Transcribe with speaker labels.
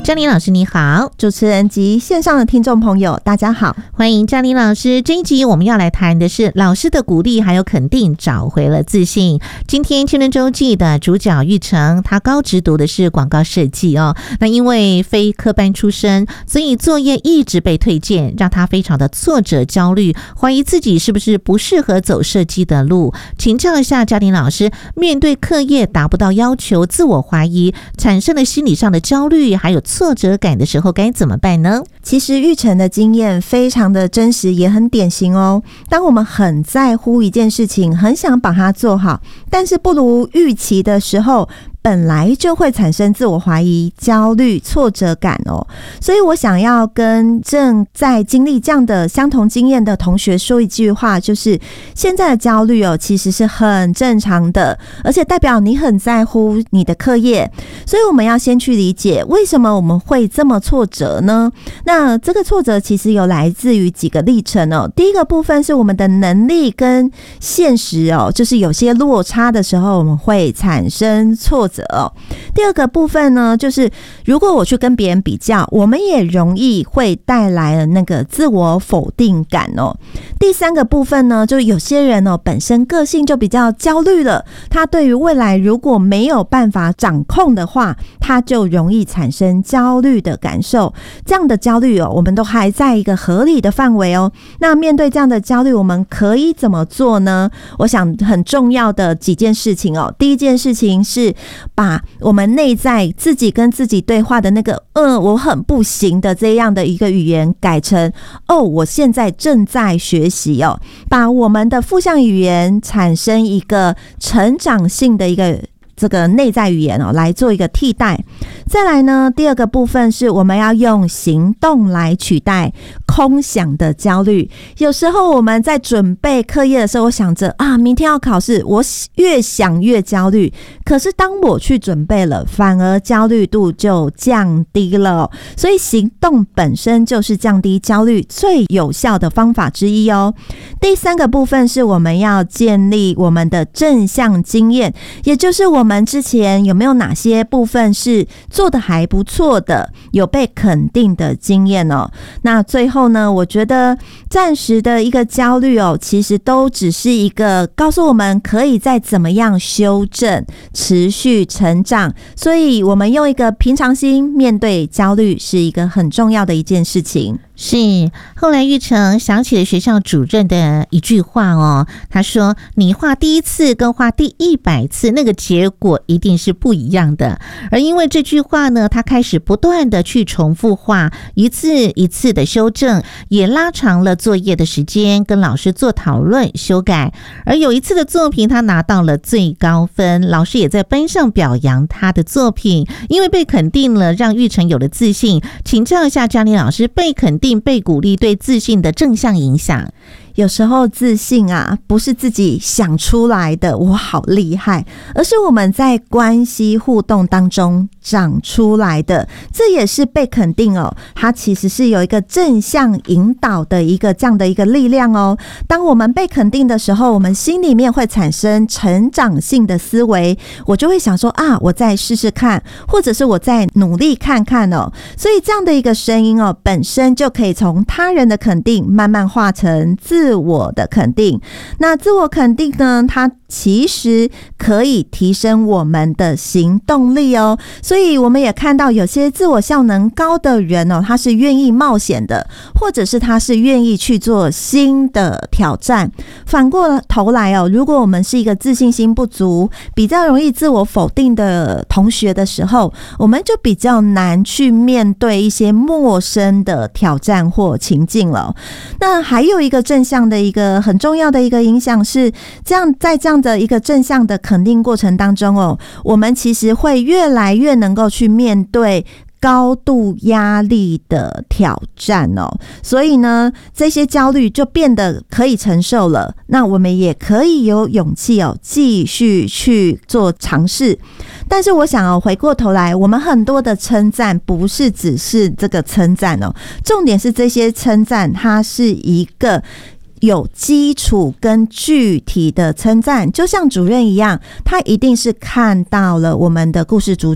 Speaker 1: 嘉玲老师你好，
Speaker 2: 主持人及线上的听众朋友大家好，
Speaker 1: 欢迎嘉玲老师。这一集我们要来谈的是老师的鼓励还有肯定，找回了自信。今天青春周记的主角玉成，他高职读的是广告设计哦。那因为非科班出身，所以作业一直被推荐，让他非常的挫折焦虑，怀疑自己是不是不适合走设计的路。请教一下嘉玲老师，面对课业达不到要求，自我怀疑，产生了心理上的焦虑还有挫折感的时候该怎么办呢？
Speaker 2: 其实玉成的经验非常的真实，也很典型哦。当我们很在乎一件事情，很想把它做好，但是不如预期的时候，本来就会产生自我怀疑、焦虑、挫折感哦。所以我想要跟正在经历这样的相同经验的同学说一句话，就是现在的焦虑哦，其实是很正常的，而且代表你很在乎你的课业。所以我们要先去理解为什么我们会这么挫折呢？那这个挫折其实有来自于几个历程哦。第一个部分是我们的能力跟现实哦，就是有些落差的时候，我们会产生挫折。第二个部分呢，就是如果我去跟别人比较，我们也容易会带来了那个自我否定感哦。第三个部分呢，就有些人哦本身个性就比较焦虑了，他对于未来如果没有办法掌控的话，他就容易产生焦虑的感受。这样的焦虑哦，我们都还在一个合理的范围哦。那面对这样的焦虑，我们可以怎么做呢？我想很重要的几件事情哦。第一件事情是把我们内在自己跟自己对话的那个我很不行的这样的一个语言改成我现在正在学习哦，把我们的负向语言产生一个成长性的一个这个内在语言来做一个替代。再来呢，第二个部分是我们要用行动来取代空想的焦虑。有时候我们在准备课业的时候，我想着明天要考试，我越想越焦虑。可是当我去准备了，反而焦虑度就降低了所以行动本身就是降低焦虑最有效的方法之一哦。第三个部分是我们要建立我们的正向经验，也就是我们之前有没有哪些部分是做得还不错的，有被肯定的经验哦。那最后呢，我觉得暂时的一个焦虑其实都只是一个告诉我们可以再怎么样修正，持续成长。所以我们用一个平常心面对焦虑是一个很重要的一件事情。
Speaker 1: 是，后来玉成想起了学校主任的一句话哦，他说你画第一次跟画第100次那个结果一定是不一样的。而因为这句话呢，他开始不断的去重复画，一次一次的修正，也拉长了作业的时间，跟老师做讨论修改。而有一次的作品他拿到了最高分，老师也在班上表扬他的作品，因为被肯定了，让玉成有了自信。请教一下嘉玲老师，被肯定被鼓励对自信的正向影响。
Speaker 2: 有时候自信不是自己想出来的我好厉害，而是我们在关系互动当中长出来的。这也是被肯定它其实是有一个正向引导的一个这样的一个力量哦。当我们被肯定的时候，我们心里面会产生成长性的思维，我就会想说我再试试看，或者是我再努力看看所以这样的一个声音本身就可以从他人的肯定慢慢化成自我的肯定。那自我肯定呢，它其实可以提升我们的行动力哦。所以我们也看到有些自我效能高的人他是愿意冒险的，或者是他是愿意去做新的挑战。反过头来如果我们是一个自信心不足，比较容易自我否定的同学的时候，我们就比较难去面对一些陌生的挑战或情境了。那还有一个正向的一个很重要的一个影响是，在这样的一个正向的肯定过程当中我们其实会越来越能够去面对高度压力的挑战所以呢，这些焦虑就变得可以承受了。那我们也可以有勇气继续去做尝试。但是我想回过头来，我们很多的称赞不是只是这个称赞重点是这些称赞它是一个有基础跟具体的称赞，就像主任一样，他一定是看到了我们的故事主